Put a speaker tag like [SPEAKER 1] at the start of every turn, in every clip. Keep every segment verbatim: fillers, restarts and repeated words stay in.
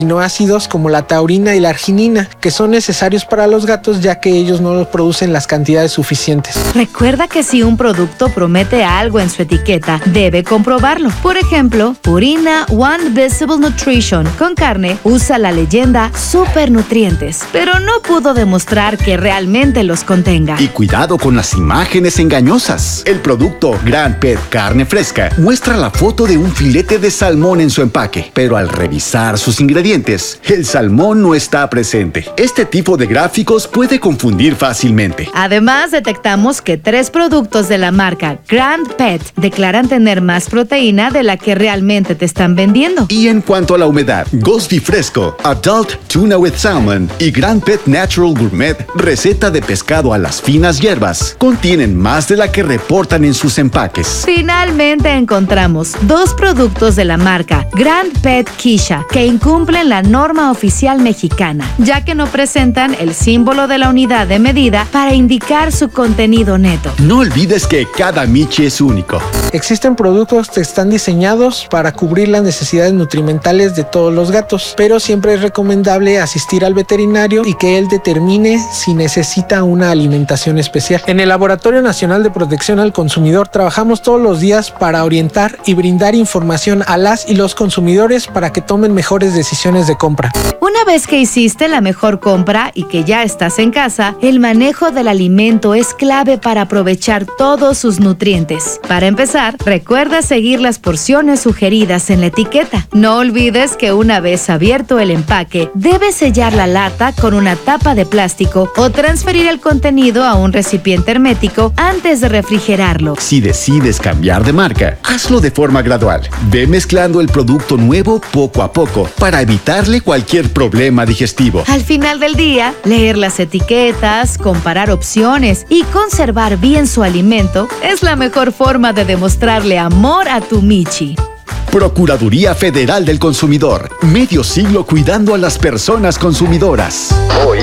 [SPEAKER 1] aminoácidos como la taurina y la arginina, que son necesarios para los gatos ya que ellos no los producen las cantidades suficientes.
[SPEAKER 2] Recuerda que si un producto promete algo en su etiqueta, debe comprobarlo. Por ejemplo, Purina One Visible Nutrition con carne usa la leyenda super nutrientes, pero no pudo demostrar que realmente los contenga.
[SPEAKER 3] Y cuidado con las imágenes engañosas. El producto Grand Pet Carne Fresca muestra la foto de un filete de salmón en su empaque, pero al revisar sus ingredientes, el salmón no está presente. Este tipo de gráficos puede confundir fácilmente.
[SPEAKER 2] Además, detectamos que tres productos de la marca Grand Pet declaran tener más proteína de la que realmente te están vendiendo.
[SPEAKER 3] Y en cuanto a la humedad, Ghosty Fresco, Adult Tuna with Salmon y Grand Pet Natural Gourmet, receta de pescado a las finas hierbas, contienen más de la que reportan en sus empaques.
[SPEAKER 2] Finalmente encontramos dos productos de la marca Grand Pet Kisha que incumplen la norma oficial mexicana, ya que no presentan el símbolo de la unidad de medida para indicar su contenido neto.
[SPEAKER 3] No olvides que cada Michi es único.
[SPEAKER 1] Existen productos que están diseñados para cubrir las necesidades nutrimentales de todos los gatos, pero siempre es recomendable asistir al veterinario y que él determine si necesita una alimentación especial. En el Laboratorio Nacional de Protección al Consumidor trabajamos todos los días para orientar y brindar información a las y los consumidores para que tomen mejores decisiones de compra.
[SPEAKER 2] Una vez que hiciste la mejor compra y que ya estás en casa, el manejo del alimento es clave para aprovechar todos sus nutrientes. Para empezar, recuerda seguir las porciones sugeridas en la etiqueta. No olvides que una vez abierto el empaque, debes sellar la lata con una tapa de plástico o transferir el contenido a un recipiente hermético antes de refrigerarlo.
[SPEAKER 3] Si decides cambiar de marca, hazlo de forma gradual. Ve mezclando el producto nuevo poco a poco para evitarle cualquier problema digestivo.
[SPEAKER 2] Al final del día, leer las etiquetas, comparar opciones y conservar bien su alimento es la mejor forma de demostrarle amor a tu Michi.
[SPEAKER 3] Procuraduría Federal del Consumidor. Medio siglo cuidando a las personas consumidoras. Hoy,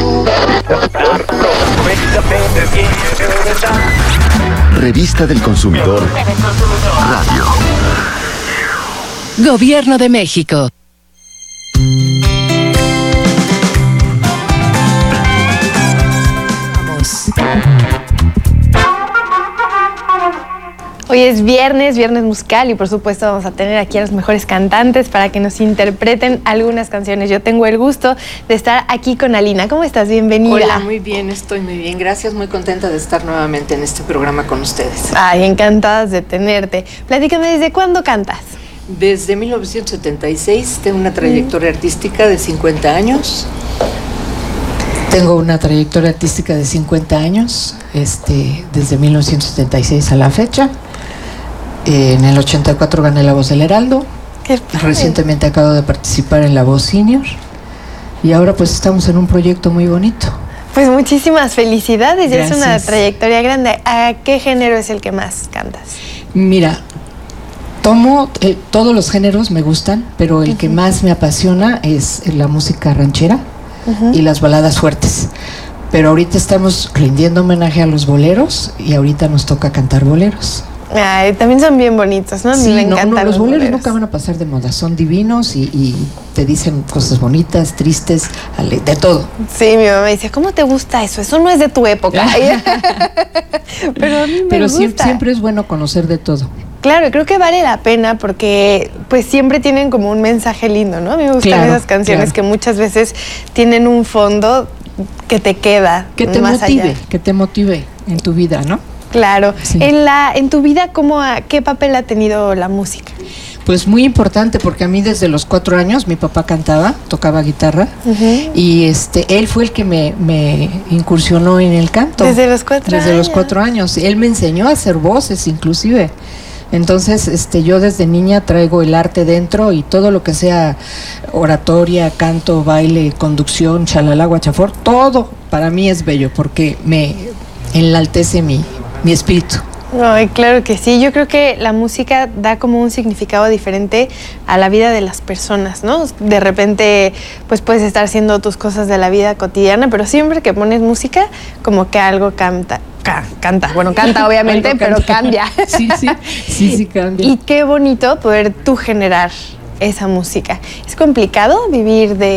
[SPEAKER 3] Revista del Consumidor. Radio.
[SPEAKER 4] Gobierno de México.
[SPEAKER 5] Hoy es viernes, viernes musical y por supuesto vamos a tener aquí a los mejores cantantes para que nos interpreten algunas canciones. Yo tengo el gusto de estar aquí con Alina. ¿Cómo estás? Bienvenida.
[SPEAKER 6] Hola, muy bien, estoy muy bien. Gracias, muy contenta de estar nuevamente en este programa con ustedes.
[SPEAKER 5] Ay, encantadas de tenerte. Platícame, ¿desde cuándo cantas?
[SPEAKER 6] Desde mil novecientos setenta y seis, tengo una trayectoria mm. artística de cincuenta años.
[SPEAKER 7] Tengo una trayectoria artística de cincuenta años, este, desde mil novecientos setenta y seis a la fecha. En el ochenta y cuatro gané La Voz del Heraldo.
[SPEAKER 5] Qué padre.
[SPEAKER 7] Recientemente acabo de participar en La Voz Senior. Y ahora pues estamos en un proyecto muy bonito.
[SPEAKER 5] Pues muchísimas felicidades, ya es una
[SPEAKER 7] Gracias.
[SPEAKER 5] trayectoria grande. ¿A qué género es el que más cantas?
[SPEAKER 7] Mira, tomo, eh, todos los géneros me gustan, pero el uh-huh. que más me apasiona es la música ranchera uh-huh. y las baladas fuertes. Pero ahorita estamos rindiendo homenaje a los boleros y ahorita nos toca cantar boleros.
[SPEAKER 5] Ay, también son bien bonitos, ¿no?
[SPEAKER 7] Sí,
[SPEAKER 5] me
[SPEAKER 7] no,
[SPEAKER 5] encantan
[SPEAKER 7] no, los,
[SPEAKER 5] los
[SPEAKER 7] boleros,
[SPEAKER 5] boleros.
[SPEAKER 7] nunca van a pasar de moda, son divinos y, y te dicen cosas bonitas, tristes, de todo.
[SPEAKER 5] Sí, mi mamá dice, ¿cómo te gusta eso? Eso no es de tu época. Pero a mí me
[SPEAKER 7] Pero
[SPEAKER 5] gusta.
[SPEAKER 7] Siempre, siempre es bueno conocer de todo.
[SPEAKER 5] Claro, creo que vale la pena porque pues siempre tienen como un mensaje lindo, ¿no? A mí me gustan
[SPEAKER 7] Claro,
[SPEAKER 5] esas canciones
[SPEAKER 7] claro.
[SPEAKER 5] que muchas veces tienen un fondo que te queda
[SPEAKER 7] Que te
[SPEAKER 5] más
[SPEAKER 7] motive,
[SPEAKER 5] allá.
[SPEAKER 7] que te motive en tu vida, ¿no?
[SPEAKER 5] Claro.
[SPEAKER 7] Sí.
[SPEAKER 5] En la en tu vida, ¿cómo ha, ¿qué papel ha tenido la música?
[SPEAKER 7] Pues muy importante, porque a mí desde los cuatro años mi papá cantaba, tocaba guitarra, uh-huh. y este él fue el que me, me incursionó en el canto.
[SPEAKER 5] Desde los cuatro
[SPEAKER 7] Desde
[SPEAKER 5] años.
[SPEAKER 7] los cuatro años. Él me enseñó a hacer voces, inclusive. Entonces, este, yo desde niña traigo el arte dentro y todo lo que sea oratoria, canto, baile, conducción, chalala, guachafor, todo para mí es bello porque me enaltece mi, mi espíritu.
[SPEAKER 5] Ay, claro que sí. Yo creo que la música da como un significado diferente a la vida de las personas, ¿no? De repente, pues puedes estar haciendo tus cosas de la vida cotidiana, pero siempre que pones música, como que algo canta. Ca- canta, bueno, canta obviamente, pero
[SPEAKER 7] canta.
[SPEAKER 5] cambia.
[SPEAKER 7] Sí, sí, sí, sí cambia.
[SPEAKER 5] Y qué bonito poder tú generar esa música. Es complicado vivir de